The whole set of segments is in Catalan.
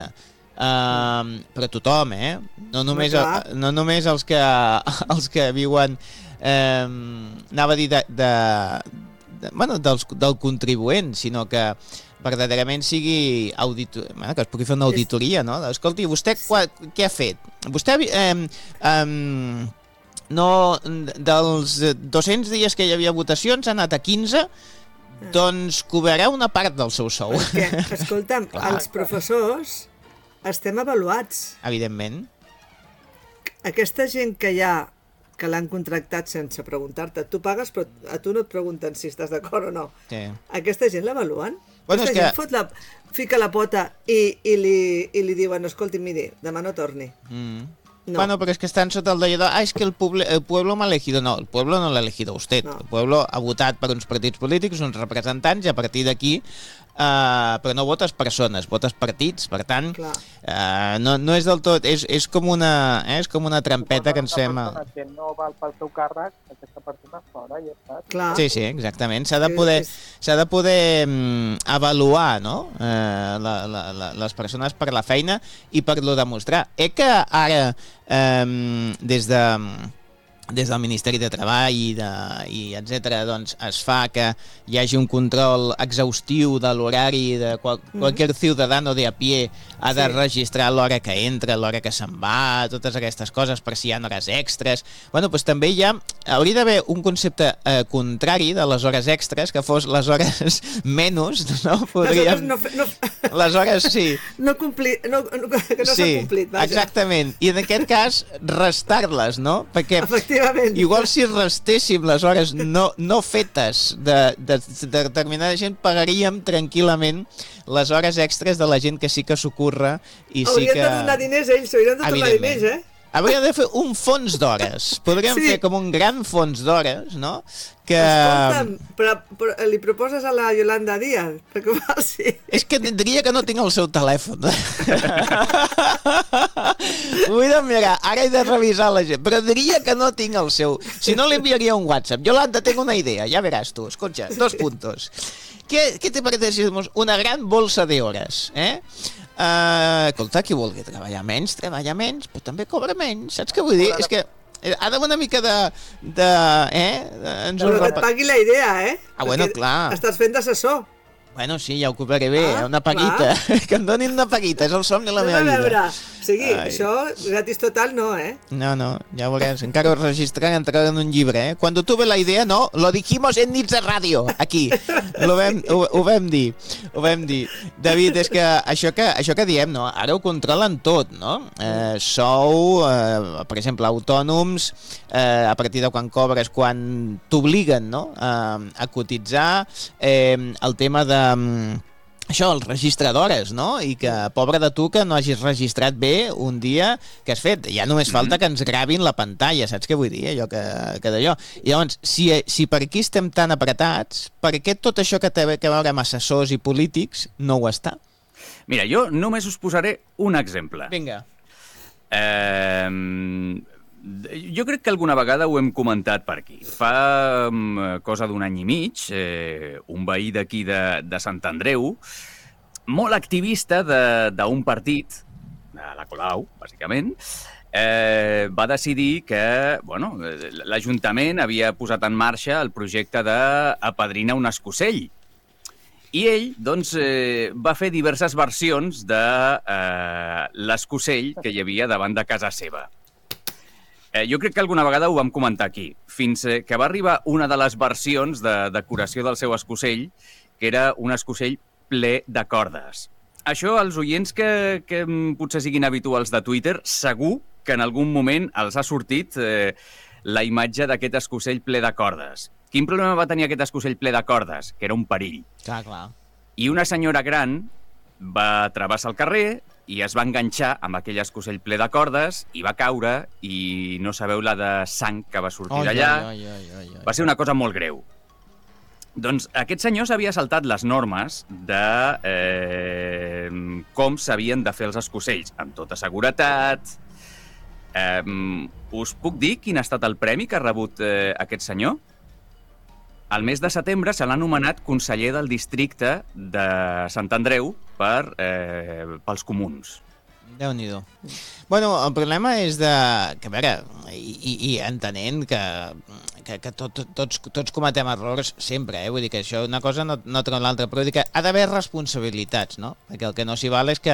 però tothom, no només els que viuen, anava a dir del contribuent, sinó que verdaderament sigui que es pugui fer una auditoria, no? Escolti, vostè què ha fet? Vostè dels 200 dies que hi havia votacions ha anat a 15, doncs cobrarà una part del seu sou. Perquè, escolta'm, els professors estem avaluats. Evidentment. Aquesta gent que hi ha, que l'han contractat sense preguntar-te, tu pagues, però a tu no et pregunten si estàs d'acord o no. Sí. Aquesta gent l'avaluen? Bueno, Aquesta gent fica la pota i li diuen, escolti, miri, demà no torni. No. Bueno, pero es que están sota el dedo. Es que el pueblo me ha elegido. No, el pueblo no l'ha elegido usted. No. El pueblo ha votat per uns partits polítics, uns representants, i a partir d'aquí però no votes persones, votes partits, per tant no és del tot, és com una trampeta que ens fem... Si no val pel teu càrrec, aquesta persona fora i ja està. Clar. Sí, exactament. S'ha de poder avaluar, no? Les persones per la feina i per lo demostrar. Que ara des del Ministeri de Treball i etcètera, doncs es fa que hi hagi un control exhaustiu de l'horari de qualsevol ciutadano de a pie ha de registrar l'hora que entra, l'hora que se'n va, totes aquestes coses per si hi ha hores extres. Bueno, doncs també hauria d'haver un concepte contrari de les hores extres, que fos les hores menys, no? Les hores, sí. Que no s'ha complit, vaja. Exactament. I en aquest cas, restar-les, no? Perquè efectivament, igual si restéssim les hores no fetes de determinada gent, pagaríem tranquil·lament les hores extres de la gent que sí que s'ocorre i sí que... Haurien de donar diners ells, haurien de donar diners, Hauria de fer un fons d'hores. Podríem fer com un gran fons d'hores, no? Escolta'm, però li proposes a la Yolanda Díaz? Perquè sí. És que diria que no tinc el seu telèfon. Vull de mirar, ara he de revisar la gent, però diria que no tinc el seu... Si no, li enviaria un WhatsApp. Yolanda, tengo una idea, ya verás tú. Escucha, 2 puntos. ¿Qué te parece si hacemos una gran bolsa de horas? Escolta, qui vulgui treballar menys, però també cobra menys. Saps què vull dir? És que ha d'haver una mica de però que et pagui la idea, bueno, clar. Estàs fent d'assessor. Bueno, sí, ja ho cobraré bé, una paguita. Que em donin una paguita, és el somni de la meva vida. A veure, o sigui, això gratis total no, No, ja ho veuràs, encara ho registraré, entrarà en un llibre, Cuando tuve la idea, no, lo dijimos en Nits de Ràdio, aquí. Ho vam dir. David, és que això que diem, no? Ara ho controlen tot, no? Sou, per exemple, autònoms, a partir de quan cobres, quan t'obliguen, no? A cotitzar, el tema de això, el registre d'hores, no? I que, pobre de tu, que no hagis registrat bé un dia que has fet. Ja només falta que ens gravin la pantalla, saps què vull dir? Allò que d'allò. I llavors, si per aquí estem tan apretats, per què tot això que té a veure amb assessors i polítics no ho està? Mira, jo només us posaré un exemple. Vinga. Jo crec que alguna vegada ho hem comentat per aquí. Fa cosa d'un any i mig, un veí d'aquí de Sant Andreu, molt activista d'un partit, de la Colau, bàsicament, va decidir que l'Ajuntament havia posat en marxa el projecte d'apadrinar un escocell. I ell, doncs, va fer diverses versions de l'escocell que hi havia davant de casa seva. Jo crec que alguna vegada ho vam comentar aquí, fins que va arribar una de les versions de decoració del seu escocell, que era un escocell ple de cordes. Això, als oients que potser siguin habituals de Twitter, segur que en algun moment els ha sortit la imatge d'aquest escocell ple de cordes. Quin problema va tenir aquest escocell ple de cordes? Que era un perill. Clar. I una senyora gran va travessar el carrer i es va enganxar amb aquell escocell ple de cordes i va caure i no sabeu la de sang que va sortir d'allà. Va ser una cosa molt greu. Doncs aquest senyor s'havia saltat les normes de com s'havien de fer els escocells, amb tota seguretat. Us puc dir quin ha estat el premi que ha rebut aquest senyor? al mes de setembre se l'ha nomenat conseller del districte de Sant Andreu pels comuns. Déu-n'hi-do. Bueno, el problema és que, a veure, i entenent que tots cometem errors sempre, vull dir que això una cosa no treu l'altra, però vull dir que ha d'haver responsabilitats, no? Perquè el que no s'hi val és que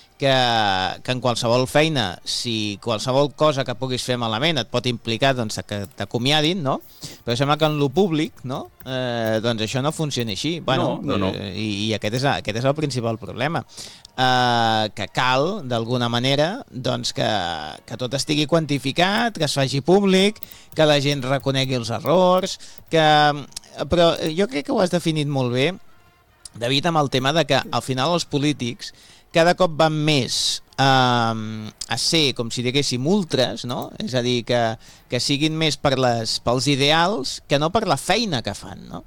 en qualsevol feina, si qualsevol cosa que puguis fer malament et pot implicar doncs, que t'acomiadin, no? Però sembla que en lo públic, no? Doncs això no funciona així. Bueno, no. I aquest és el principal problema. Que cal, d'alguna manera, doncs, que tot estigui quantificat, que es faci públic, que la gent reconegui els errors, però jo crec que ho has definit molt bé, David, amb el tema de que al final els polítics cada cop van més a ser, com si diguéssim, ultres, no? És a dir, que siguin més pels ideals que no per la feina que fan, no?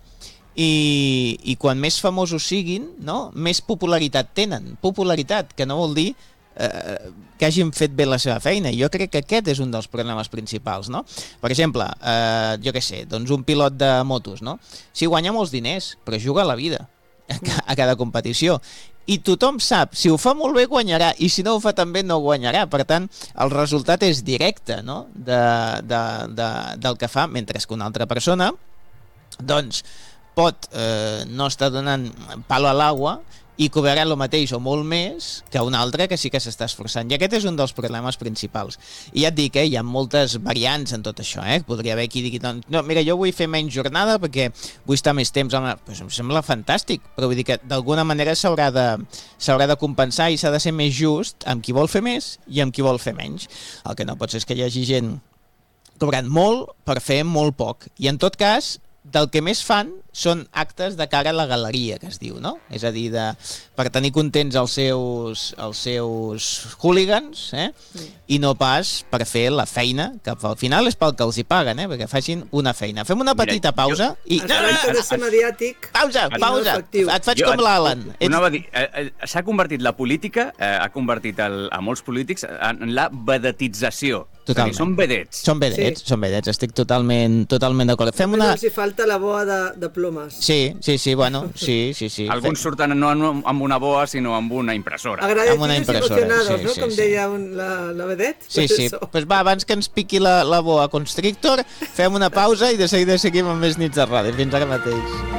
I quan més famosos siguin, no? Més popularitat tenen. Popularitat, que no vol dir que hagin fet bé la seva feina. Jo crec que aquest és un dels problemes principals, no? Per exemple, jo què sé, doncs un pilot de motos, no? Sí, guanya molts diners, però juga a la vida a cada competició. I tothom sap, si ho fa molt bé guanyarà, i si no ho fa tan bé no guanyarà. Per tant, el resultat és directe, no? Del que fa, mentre que una altra persona doncs pot no estar donant palo a l'aigua i cobrarà el mateix o molt més que un altre que sí que s'està esforçant. I aquest és un dels problemes principals. I ja et dic, hi ha moltes variants en tot això. Podria haver qui digui, doncs, no, mira, jo vull fer menys jornada perquè vull estar més temps. Pues em sembla fantàstic, però vull dir que d'alguna manera s'haurà de compensar i s'ha de ser més just amb qui vol fer més i amb qui vol fer menys. El que no pot ser és que hi hagi gent cobrant molt per fer molt poc. I en tot cas, del que més fan són actes de cara a la galeria, que es diu, no? És a dir, per tenir contents els seus hooligans, i no pas per fer la feina, que al final és pel que els hi paguen, perquè facin una feina. Fem una petita pausa i... Es tracta de ser mediàtic. Pausa! Et faig com l'Alan. S'ha convertit la política, ha convertit a molts polítics en la vedetització. Totalment. Són vedets. Són vedets, estic totalment d'acord. Fem una... Els hi falta la boa de plomes. Sí, bueno, sí. Alguns surten no amb una boa, sinó amb una impressora. Agradecidos y emocionados, ¿no? Com deia la vedet. Sí. Pues va, abans que ens piqui la boa constrictor, fem una pausa i de seguida seguim amb més nits de ràdio. Fins ara mateix.